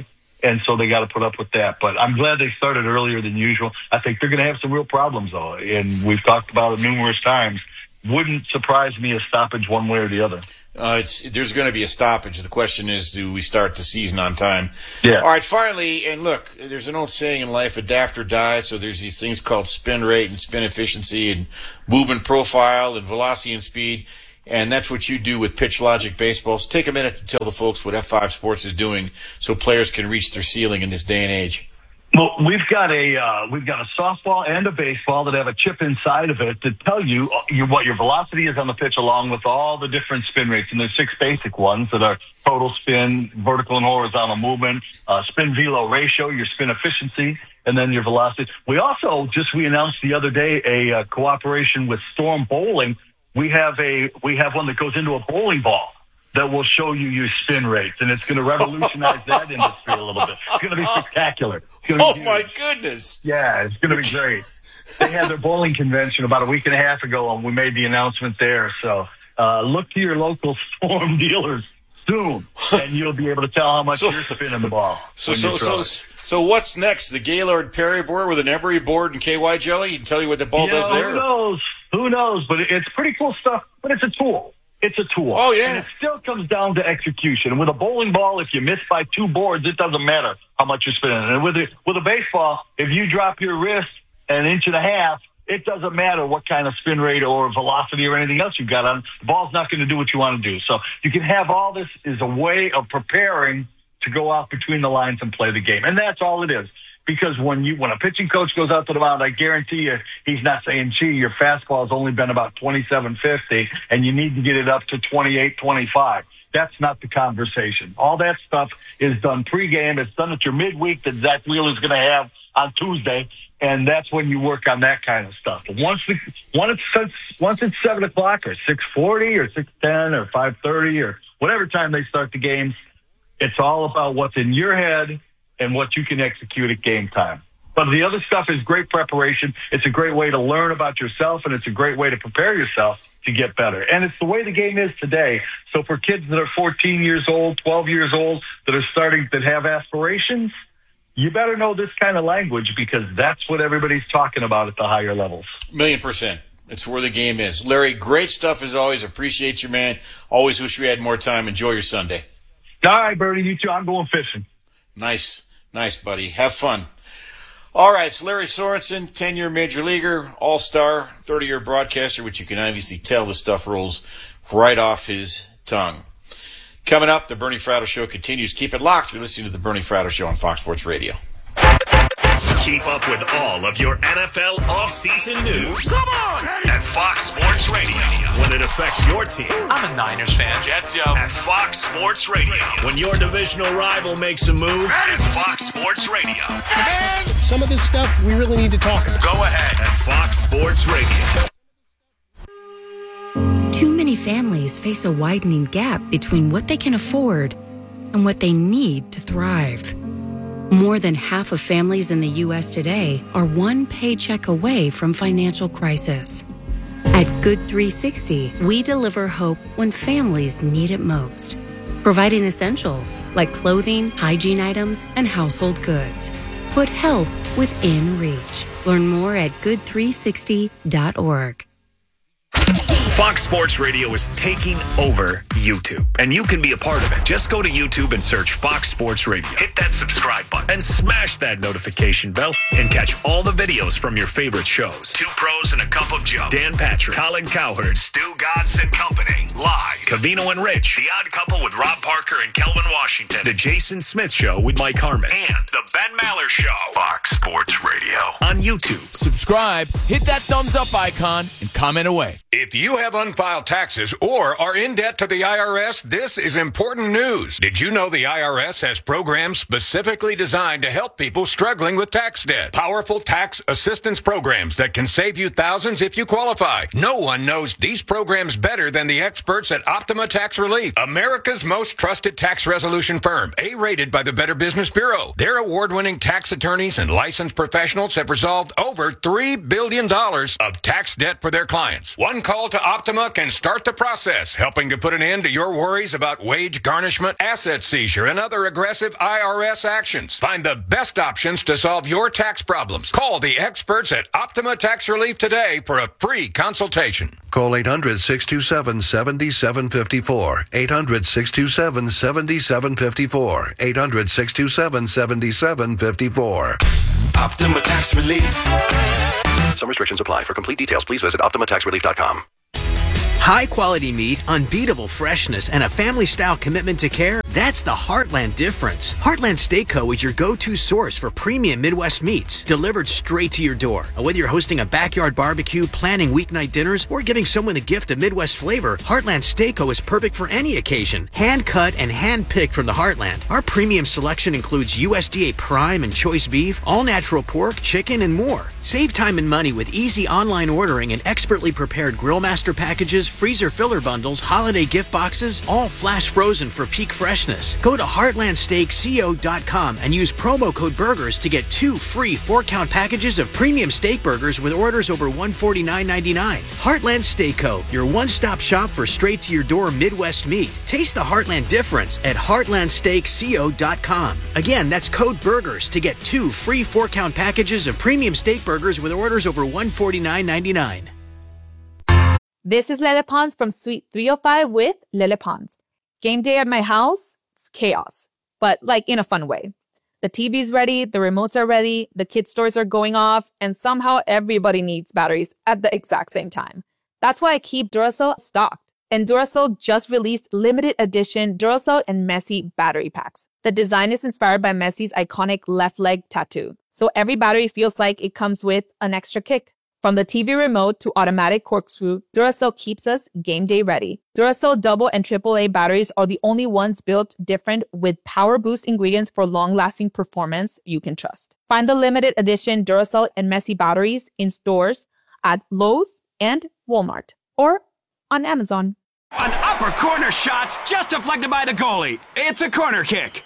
And so they got to put up with that. But I'm glad they started earlier than usual. I think they're going to have some real problems, though. And we've talked about it numerous times. Wouldn't surprise me a stoppage one way or the other. Uh, it's, there's going to be a stoppage. The question is, do we start the season on time? Yeah. All right, finally, and look, there's an old saying in life, adapt or die. So there's these things called spin rate and spin efficiency and movement profile and velocity and speed. And that's what you do with Pitch Logic Baseball. So take a minute to tell the folks what F five Sports is doing so players can reach their ceiling in this day and age. Well, we've got a uh, we've got a softball and a baseball that have a chip inside of it to tell you, you what your velocity is on the pitch, along with all the different spin rates. And there's six basic ones that are total spin, vertical and horizontal movement, uh, spin velo ratio, your spin efficiency, and then your velocity. We also just we announced the other day a uh, cooperation with Storm Bowling. We have a we have one that goes into a bowling ball that will show you your spin rates, and it's going to revolutionize that industry a little bit. It's going to be spectacular. It's gonna be Oh, huge. my goodness. Yeah, it's going to be great. They had their bowling convention about a week and a half ago, and we made the announcement there. So uh, look to your local Storm dealers soon, and you'll be able to tell how much So- you're spinning the ball. So, when so, you so, throw it. so what's next? The Gaylord Perry board with an Emery board and K Y jelly and tell you what the ball You does know, there? Who knows? Who knows? But it's pretty cool stuff. But it's a tool. It's a tool. Oh, yeah. And it still comes down to execution. With a bowling ball, if you miss by two boards, it doesn't matter how much you're spinning. And with a, with a baseball, if you drop your wrist an inch and a half, it doesn't matter what kind of spin rate or velocity or anything else you've got on. The ball's not going to do what you want to do. So you can have all this as a way of preparing to go out between the lines and play the game. And that's all it is. Because when you when a pitching coach goes out to the mound, I guarantee you he's not saying, gee, your fastball has only been about twenty-seven fifty and you need to get it up to twenty-eight twenty-five. That's not the conversation. All that stuff is done pregame. It's done at your midweek that Zach Wheeler's going to have on Tuesday, and that's when you work on that kind of stuff. But once the, once it's once it's seven o'clock or six forty or six ten or five thirty or whatever time they start the games, it's all about what's in your head and what you can execute at game time. But the other stuff is great preparation. It's a great way to learn about yourself, and it's a great way to prepare yourself to get better. And it's the way the game is today. So for kids that are fourteen years old, twelve years old, that are starting, that have aspirations, you better know this kind of language because that's what everybody's talking about at the higher levels. Million percent. It's where the game is. Larry, great stuff as always. Appreciate you, man. Always wish we had more time. Enjoy your Sunday. All right, Bertie, you too. I'm going fishing. Nice. Nice, buddy. Have fun. All right, it's Larry Sorensen, ten-year major leaguer, all-star, thirty-year broadcaster, which you can obviously tell the stuff rolls right off his tongue. Coming up, the Bernie Fratto Show continues. Keep it locked. You're listening to the Bernie Fratto Show on Fox Sports Radio. Keep up with all of your N F L offseason news. Come on! At Fox Sports Radio. When it affects your team. I'm a Niners fan. Jets, yo. At Fox Sports Radio. When your divisional rival makes a move. At Fox Sports Radio. And some of this stuff we really need to talk about. Go ahead. At Fox Sports Radio. Too many families face a widening gap between what they can afford and what they need to thrive. More than half of families in the U S today are one paycheck away from financial crisis. At Good three sixty, we deliver hope when families need it most, providing essentials like clothing, hygiene items, and household goods. Put help within reach. Learn more at good three sixty dot org. Fox Sports Radio is taking over YouTube, and you can be a part of it. Just go to YouTube and search Fox Sports Radio. Hit that subscribe button and smash that notification bell and catch all the videos from your favorite shows. Two Pros and a Cup of Joe. Dan Patrick, Colin Cowherd, Stu Godson Company. Live. Cavino and Rich. The Odd Couple with Rob Parker and Kelvin Washington. The Jason Smith Show with Mike Harmon. And The Ben Maller Show. Fox Sports Radio. On YouTube. Subscribe, hit that thumbs up icon, and comment away. If you have unfiled taxes or are in debt to the I R S, this is important news. Did you know the I R S has programs specifically designed to help people struggling with tax debt? Powerful tax assistance programs that can save you thousands if you qualify. No one knows these programs better than the experts at Optima Tax Relief, America's most trusted tax resolution firm, A-rated by the Better Business Bureau. Their award-winning tax attorneys and licensed professionals have resolved over three billion dollars of tax debt for their clients. One One call to Optima can start the process, helping to put an end to your worries about wage garnishment, asset seizure, and other aggressive I R S actions. Find the best options to solve your tax problems. Call the experts at Optima Tax Relief today for a free consultation. Call eight hundred, six two seven, seven seven five four. eight hundred, six two seven, seven seven five four. eight hundred, six two seven, seven seven five four. Optima Tax Relief. Some restrictions apply. For complete details, please visit optima tax relief dot com. High quality meat, unbeatable freshness, and a family style commitment to care. That's the Heartland difference. Heartland Steak Co. is your go-to source for premium Midwest meats, delivered straight to your door. Whether you're hosting a backyard barbecue, planning weeknight dinners, or giving someone a gift of Midwest flavor, Heartland Steak Co. is perfect for any occasion. Hand cut and hand picked from the Heartland. Our premium selection includes U S D A prime and choice beef, all natural pork, chicken, and more. Save time and money with easy online ordering and expertly prepared grill master packages, freezer filler bundles, holiday gift boxes, all flash frozen for peak freshness. Go to heartland steak co dot com and use promo code BURGERS to get two free four-count packages of premium steak burgers with orders over one hundred forty-nine ninety-nine. Heartland Steak Co., your one-stop shop for straight-to-your-door Midwest meat. Taste the Heartland difference at heartland steak co dot com. Again, that's code BURGERS to get two free four-count packages of premium steak burgers with orders over one hundred forty-nine ninety-nine. This is Lele Pons from Suite three oh five with Lele Pons. Game day at my house, it's chaos, but like in a fun way. The T V's ready, the remotes are ready, the kids' toys are going off, and somehow everybody needs batteries at the exact same time. That's why I keep Duracell stocked. And Duracell just released limited edition Duracell and Messi battery packs. The design is inspired by Messi's iconic left leg tattoo, so every battery feels like it comes with an extra kick. From the T V remote to automatic corkscrew, Duracell keeps us game day ready. Duracell double and triple A batteries are the only ones built different with power boost ingredients for long-lasting performance you can trust. Find the limited edition Duracell and Messi batteries in stores at Lowe's and Walmart or on Amazon. An upper corner shot's just deflected by the goalie. It's a corner kick.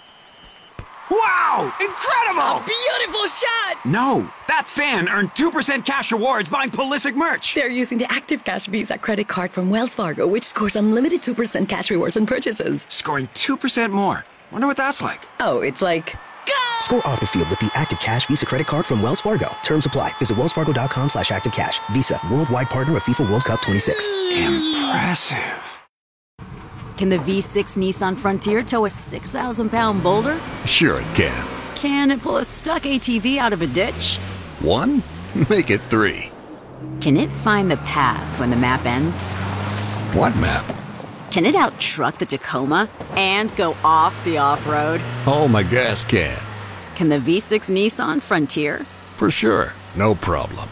Wow! Incredible! A beautiful shot! No, that fan earned two percent cash rewards buying Pulisic merch. They're using the Active Cash Visa credit card from Wells Fargo, which scores unlimited two percent cash rewards on purchases. Scoring two percent more. Wonder what that's like. Oh, it's like... Go! Score off the field with the Active Cash Visa credit card from Wells Fargo. Terms apply. Visit wellsfargo.com slash active cash. Visa, worldwide partner of FIFA World Cup twenty-six. Impressive. Can the V six Nissan Frontier tow a six thousand pound boulder? Sure it can. Can it pull a stuck A T V out of a ditch? One? Make it three. Can it find the path when the map ends? What map? Can it out-truck the Tacoma and go off the off-road? Oh, my gas can. Can the V six Nissan Frontier? For sure. No problem.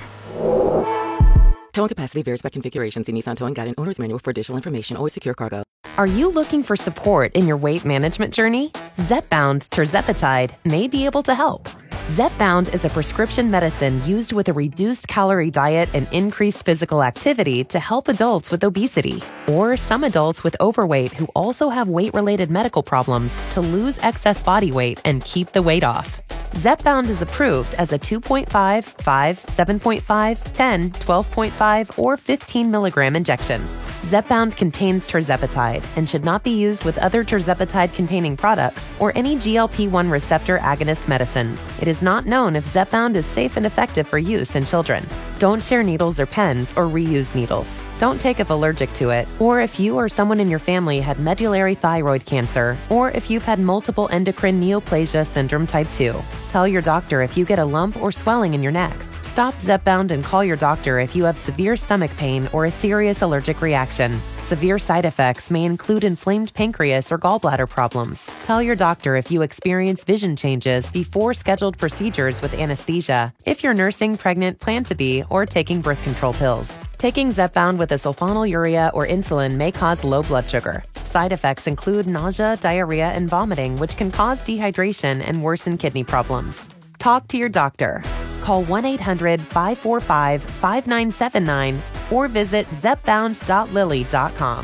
Towing capacity varies by configuration. See Nissan Towing Guide and Owner's Manual for additional information. Always secure cargo. Are you looking for support in your weight management journey? Zepbound Tirzepatide may be able to help. Zepbound is a prescription medicine used with a reduced calorie diet and increased physical activity to help adults with obesity or some adults with overweight who also have weight-related medical problems to lose excess body weight and keep the weight off. Zepbound is approved as a two point five, five, seven point five, ten, twelve point five, or fifteen milligram injection. Zepbound contains tirzepatide and should not be used with other tirzepatide-containing products or any G L P one receptor agonist medicines. It is not known if Zepbound is safe and effective for use in children. Don't share needles or pens or reuse needles. Don't take if allergic to it, or if you or someone in your family had medullary thyroid cancer, or if you've had multiple endocrine neoplasia syndrome type two. Tell your doctor if you get a lump or swelling in your neck. Stop Zepbound and call your doctor if you have severe stomach pain or a serious allergic reaction. Severe side effects may include inflamed pancreas or gallbladder problems. Tell your doctor if you experience vision changes before scheduled procedures with anesthesia, if you're nursing, pregnant, plan to be, or taking birth control pills. Taking Zepbound with a sulfonylurea or insulin may cause low blood sugar. Side effects include nausea, diarrhea, and vomiting, which can cause dehydration and worsen kidney problems. Talk to your doctor. Call one eight hundred, five four five, five nine seven nine or visit zepbound dot lilly dot com.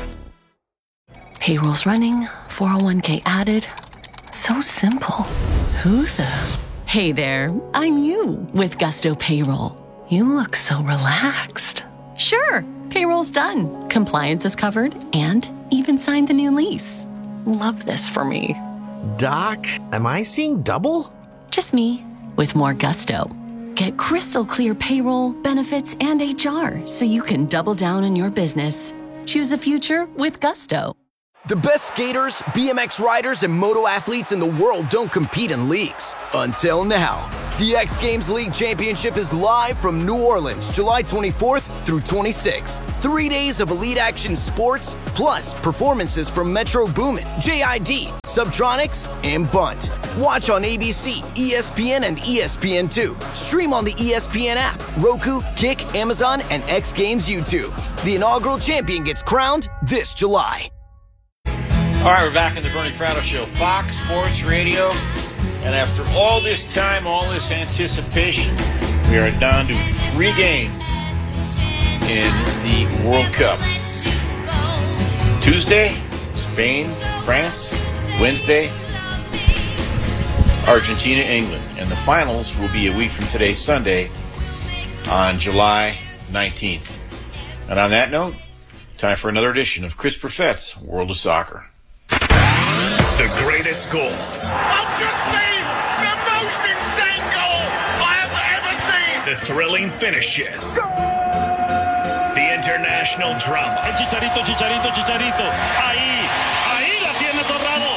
Payroll's running, four oh one k added. So simple. Who the? Hey there, I'm you with Gusto Payroll. You look so relaxed. Sure. Payroll's done, compliance is covered, and even signed the new lease. Love this for me. Doc, am I seeing double? Just me, with more gusto. Get crystal clear payroll, benefits, and H R so you can double down on your business. Choose a future with gusto. The best skaters, B M X riders, and moto athletes in the world don't compete in leagues. Until now. The X Games League Championship is live from New Orleans, July twenty-fourth through twenty-sixth. Three days of elite action sports, plus performances from Metro Boomin, J I D, Subtronics, and Bunt. Watch on A B C, E S P N, and E S P N two. Stream on the E S P N app, Roku, Kick, Amazon, and X Games YouTube. The inaugural champion gets crowned this July. All right, we're back in the Bernie Fratto Show, Fox Sports Radio. And after all this time, all this anticipation, we are down to three games in the World Cup. Tuesday, Spain, France. Wednesday, Argentina, England. And the finals will be a week from today, Sunday, on July nineteenth. And on that note, time for another edition of Chris Perfett's World of Soccer. The greatest goals. I've just seen the most insane goal I have ever seen. The thrilling finishes. Goal! The international drama. El Chicharito, Chicharito, Chicharito. Ahí, ahí la tiene Torrado.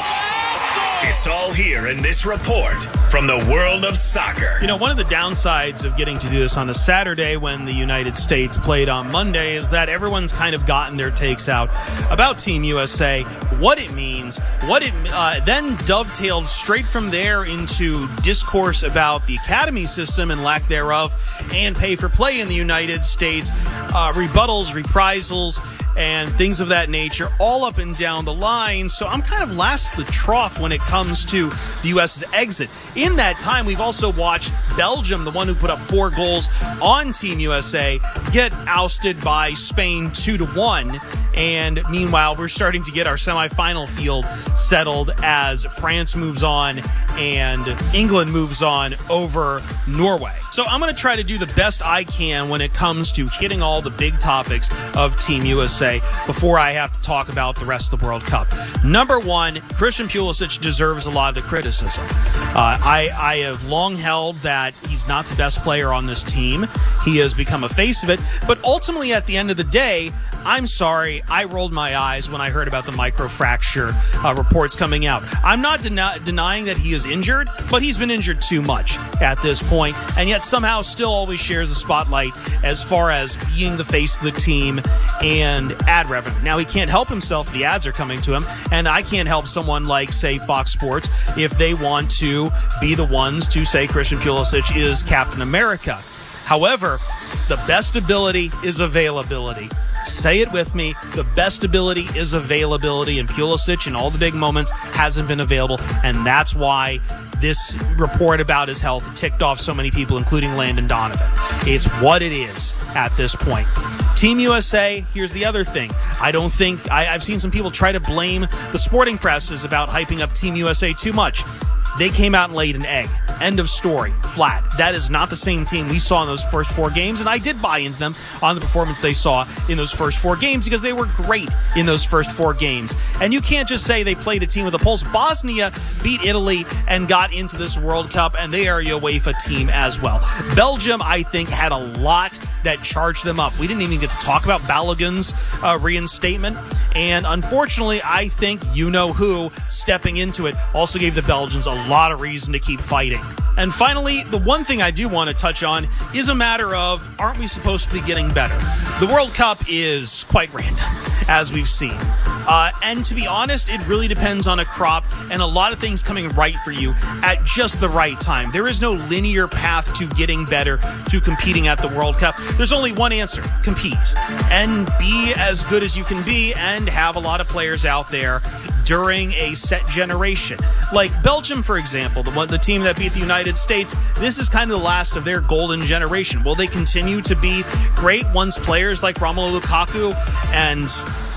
It's all here in this report from the world of soccer. You know, one of the downsides of getting to do this on a Saturday when the United States played on Monday is that everyone's kind of gotten their takes out about Team U S A, what it means, what it uh, then dovetailed straight from there into discourse about the academy system and lack thereof and pay for play in the United States, uh, rebuttals, reprisals, and things of that nature all up and down the line. So I'm kind of last the trough when it comes to the U S's exit. In that time, we've also watched Belgium, the one who put up four goals on Team U S A, get ousted by Spain two to one. And meanwhile, we're starting to get our semifinal field settled as France moves on and England moves on over Norway. So I'm going to try to do the best I can when it comes to hitting all the big topics of Team U S A before I have to talk about the rest of the World Cup. Number one, Christian Pulisic deserves a lot of the criticism. Uh, I, I have long held that he's not the best player on this team. He has become a face of it. But ultimately, at the end of the day, I'm sorry, I rolled my eyes when I heard about the microfracture uh, reports coming out. I'm not den- denying that he is injured, but he's been injured too much at this point, and yet somehow still always shares the spotlight as far as being the face of the team and ad revenue. Now, he can't help himself. The ads are coming to him, and I can't help someone like, say, Fox Sports if they want to be the ones to say Christian Pulisic is Captain America. However, the best ability is availability. Say it with me. The best ability is availability, and Pulisic in all the big moments hasn't been available, and that's why this report about his health ticked off so many people, including Landon Donovan. It's what it is at this point. Team U S A, here's the other thing. I don't think, I, I've seen some people try to blame the sporting presses about hyping up Team U S A too much. They came out and laid an egg. End of story. Flat. That is not the same team we saw in those first four games, and I did buy into them on the performance they saw in those first four games because they were great in those first four games. And you can't just say they played a team with a pulse. Bosnia beat Italy and got into this World Cup, and they are a UEFA team as well. Belgium, I think, had a lot that charged them up. We didn't even get to talk about Balogun's uh, reinstatement, and unfortunately, I think you-know-who stepping into it also gave the Belgians a lot of reason to keep fighting. And finally, the one thing I do want to touch on is a matter of, aren't we supposed to be getting better? The World Cup is quite random, as we've seen. Uh, and to be honest, it really depends on a crop and a lot of things coming right for you at just the right time. There is no linear path to getting better, to competing at the World Cup. There's only one answer: compete and be as good as you can be and have a lot of players out there during a set generation. Like Belgium, for example, the one, the team that beat the United States, this is kind of the last of their golden generation. Will they continue to be great once players like Romelu Lukaku and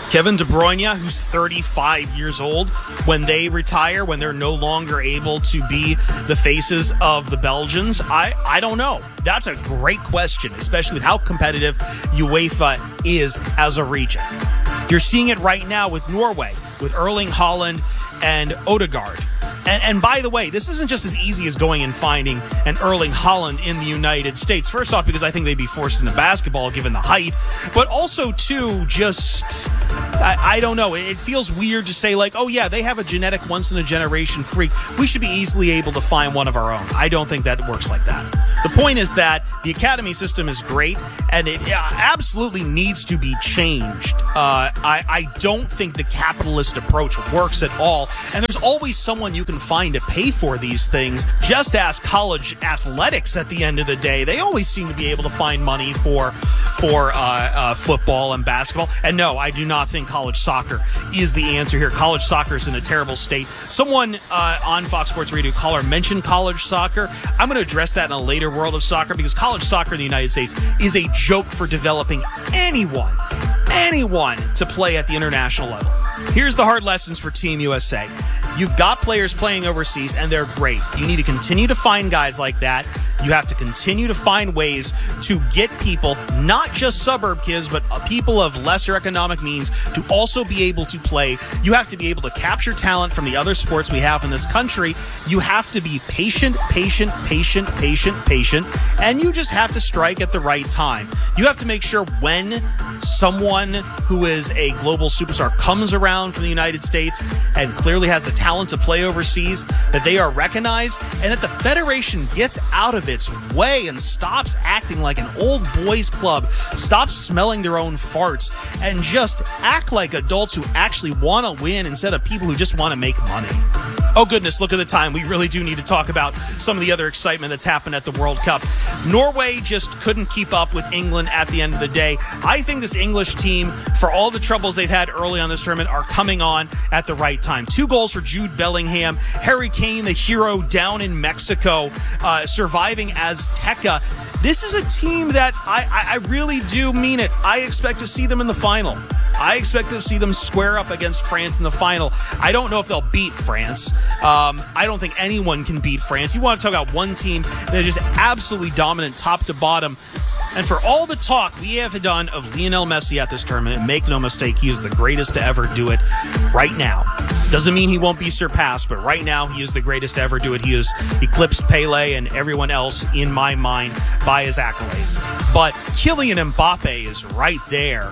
Kevin De Bruyne, who's thirty-five years old, when they retire, when they're no longer able to be the faces of the Belgians, I, I don't know. That's a great question, especially with how competitive UEFA is as a region. You're seeing it right now with Norway, with Erling Haaland and Odegaard. And, and by the way, this isn't just as easy as going and finding an Erling Haaland in the United States. First off, because I think they'd be forced into basketball given the height. But also, too, just, I, I don't know. It, it feels weird to say, like, oh, yeah, they have a genetic once-in-a-generation freak. We should be easily able to find one of our own. I don't think that works like that. The point is that the academy system is great, and it absolutely needs to be changed. Uh, I, I don't think the capitalist approach works at all. And there's always someone you can find to pay for these things. Just ask college athletics at the end of the day. They always seem to be able to find money for for uh, uh, football and basketball. And no, I do not think college soccer is the answer here. College soccer is in a terrible state. Someone uh, on Fox Sports Radio caller mentioned college soccer. I'm going to address that in a later world of soccer because college soccer in the United States is a joke for developing anyone, anyone to play at the international level. Here's the hard lessons for Team U S A. You've got players playing overseas, and they're great. You need to continue to find guys like that. You have to continue to find ways to get people, not just suburb kids, but people of lesser economic means, to also be able to play. You have to be able to capture talent from the other sports we have in this country. You have to be patient, patient, patient, patient, patient, and you just have to strike at the right time. You have to make sure when someone who is a global superstar comes around from the United States and clearly has the talent to play overseas, that they are recognized and that the federation gets out of its way and stops acting like an old boys club, stops smelling their own farts, and just act like adults who actually want to win instead of people who just want to make money. Oh goodness, look at the time. We really do need to talk about some of the other excitement that's happened at the World Cup. Norway just couldn't keep up with England at the end of the day. I think this English team, for all the troubles they've had early on this tournament, are coming on at the right time. Two goals for Jude Bellingham. Harry Kane, the hero down in Mexico, uh, surviving Azteca. This is a team that I, I, I really do mean it. I expect to see them in the final. I expect to see them square up against France in the final. I don't know if they'll beat France. Um, I don't think anyone can beat France. You want to talk about one team that is just absolutely dominant top to bottom. And for all the talk we have done of Lionel Messi at this tournament, and make no mistake, he is the greatest to ever do it right now. Doesn't mean he won't be surpassed, but right now he is the greatest to ever do it. He has eclipsed Pele and everyone else in my mind by his accolades. But Kylian Mbappe is right there.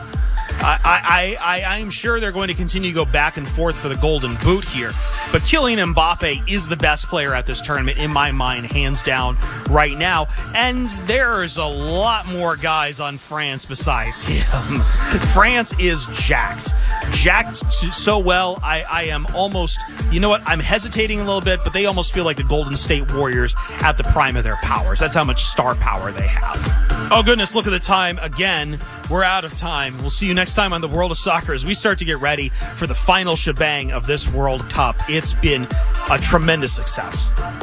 I, I, I, I'm sure they're going to continue to go back and forth for the golden boot here. But Kylian Mbappe is the best player at this tournament, in my mind, hands down, right now. And there's a lot more guys on France besides him. France is jacked. Jacked so well, I, I am almost, you know what, I'm hesitating a little bit, but they almost feel like the Golden State Warriors at the prime of their powers. That's how much star power they have. Oh, goodness, look at the time again. We're out of time. We'll see you next time on The World of Soccer as we start to get ready for the final shebang of this World Cup. It's been a tremendous success.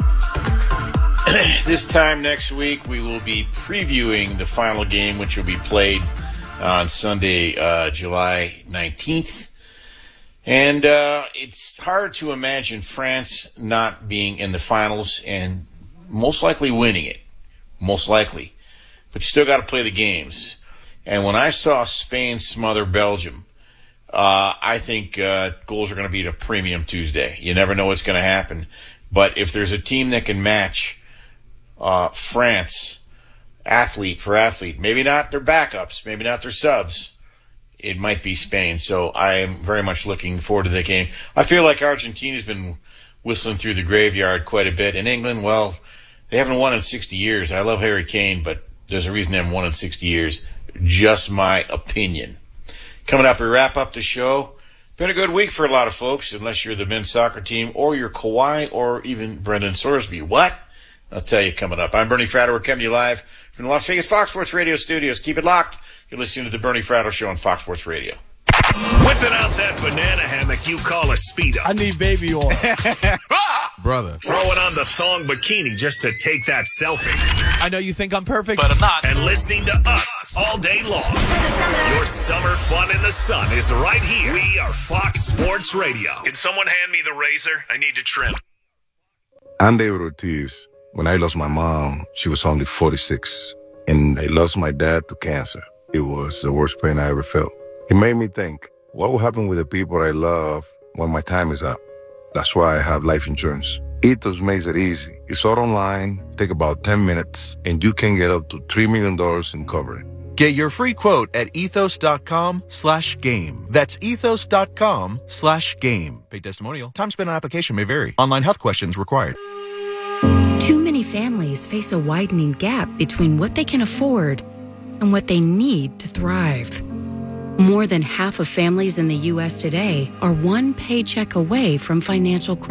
This time next week, we will be previewing the final game, which will be played on Sunday, uh, July nineteenth. And uh, it's hard to imagine France not being in the finals and most likely winning it. Most likely. But you still got to play the games. And when I saw Spain smother Belgium, uh, I think uh, goals are going to be at a premium Tuesday. You never know what's going to happen. But if there's a team that can match uh, France, athlete for athlete, maybe not their backups, maybe not their subs, it might be Spain. So I am very much looking forward to the game. I feel like Argentina's been whistling through the graveyard quite a bit. And England, well, they haven't won in sixty years. I love Harry Kane, but there's a reason they haven't won in sixty years. Just my opinion. Coming up, we wrap up the show. Been a good week for a lot of folks, unless you're the men's soccer team or you're Kawhi or even Brendan Sorsby. What? I'll tell you coming up. I'm Bernie Fratto. We're coming to you live from the Las Vegas Fox Sports Radio studios. Keep it locked. You're listening to the Bernie Fratto Show on Fox Sports Radio. Whipping out that banana hammock you call a Speedo. I need baby oil. brother. Throwing on the thong bikini just to take that selfie. I know you think I'm perfect, but I'm not. And listening to us all day long. Your summer fun in the sun is right here. We are Fox Sports Radio. Can someone hand me the razor? I need to trim. I'm David Ortiz. When I lost my mom, she was only forty-six. And I lost my dad to cancer. It was the worst pain I ever felt. It made me think, what will happen with the people I love when my time is up? That's why I have life insurance. Ethos makes it easy. It's all online, take about ten minutes, and you can get up to three million dollars in coverage. Get your free quote at ethos.com slash game. That's ethos.com slash game. Paid testimonial. Time spent on application may vary. Online health questions required. Too many families face a widening gap between what they can afford and what they need to thrive. More than half of families in the U S today are one paycheck away from financial crisis.